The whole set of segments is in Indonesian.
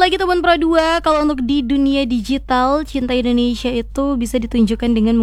lagi teman Pro 2. Kalau untuk di dunia digital, cinta Indonesia itu bisa ditunjukkan dengan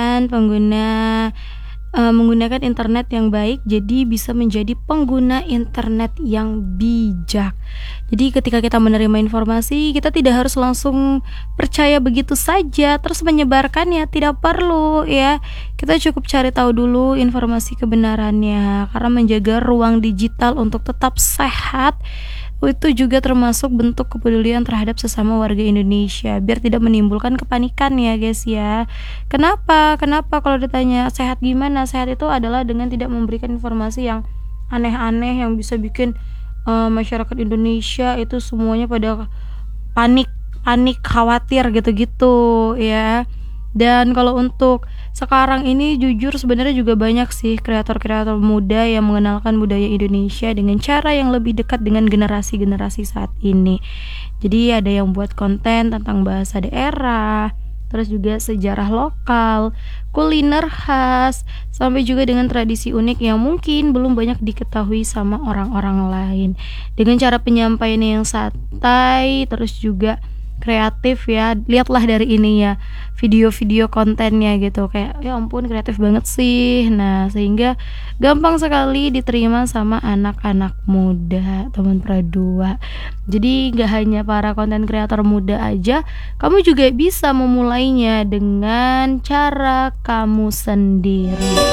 menggunakan internet yang baik. Jadi bisa menjadi pengguna internet yang bijak. Jadi ketika kita menerima informasi, kita tidak harus langsung percaya begitu saja terus menyebarkannya, tidak perlu ya. Kita cukup cari tahu dulu informasi kebenarannya, karena menjaga ruang digital untuk tetap sehat itu juga termasuk bentuk kepedulian terhadap sesama warga Indonesia, biar tidak menimbulkan kepanikan ya guys ya. Kenapa kalau ditanya sehat gimana? Sehat itu adalah dengan tidak memberikan informasi yang aneh-aneh yang bisa bikin masyarakat Indonesia itu semuanya pada panik khawatir gitu-gitu ya. Dan kalau untuk sekarang ini jujur sebenarnya juga banyak sih kreator-kreator muda yang mengenalkan budaya Indonesia dengan cara yang lebih dekat dengan generasi-generasi saat ini. Jadi ada yang buat konten tentang bahasa daerah, terus juga sejarah lokal, kuliner khas, sampai juga dengan tradisi unik yang mungkin belum banyak diketahui sama orang-orang lain. Dengan cara penyampaian yang santai, terus juga kreatif ya. Lihatlah dari ini ya, video-video kontennya gitu, kayak ya ampun kreatif banget sih. Nah sehingga gampang sekali diterima sama anak-anak muda teman Pro 2. Jadi gak hanya para konten kreator muda aja, kamu juga bisa memulainya dengan cara kamu sendiri.